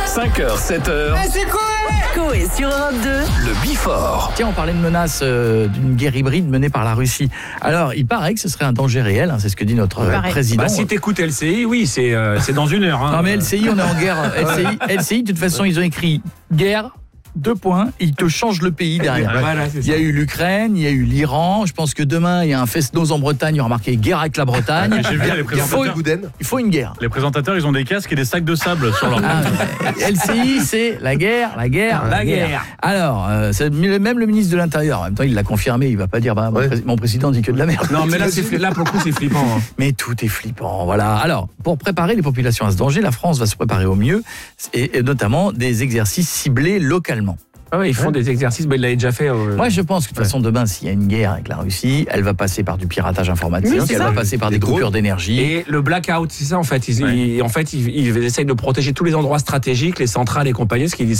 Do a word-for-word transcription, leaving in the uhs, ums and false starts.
cinq heures, sept heures. Ah, c'est quoi? Coé sur Europe deux. Le Before. Tiens, on parlait de menace euh, d'une guerre hybride menée par la Russie. Alors, il paraît que ce serait un danger réel, hein, c'est ce que dit notre euh, président. Bah, si t'écoutes L C I, oui, c'est, euh, c'est dans une heure. Hein. Non mais L C I, on est en guerre. L C I, L C I, de toute façon, ils ont écrit guerre. Deux points, ils te changent le pays derrière. Voilà, c'est il y a ça. eu l'Ukraine, il y a eu l'Iran. Je pense que demain, il y a un fest-noz en Bretagne. Il y aura marqué guerre avec la Bretagne. J'ai vu les il, faut, présentateurs. il faut une guerre. Les présentateurs, ils ont des casques et des sacs de sable sur leur Ah, L C I, c'est la guerre, la guerre, la, La guerre. guerre. Alors, euh, c'est même le ministre de l'Intérieur. En même temps, il l'a confirmé. Il va pas dire, bah, mon, Ouais. pré- mon président dit que de la merde. Non, mais là, c'est, là pour le coup, c'est flippant. Hein. Mais tout est flippant, voilà. Alors, pour préparer les populations à ce danger, la France va se préparer au mieux, et, et notamment des exercices ciblés localement. Ah ouais, ils font des exercices, bah, il l'avait déjà fait. Euh... Moi, je pense que de toute façon, demain, s'il y a une guerre avec la Russie, elle va passer par du piratage informatique, Oui, c'est elle ça. va passer par des, Des drones. coupures d'énergie. Et le blackout, c'est ça en fait. Ils, Ouais. ils- en fait, ils, ils essayent de protéger tous les endroits stratégiques, les centrales et compagnie, ce qui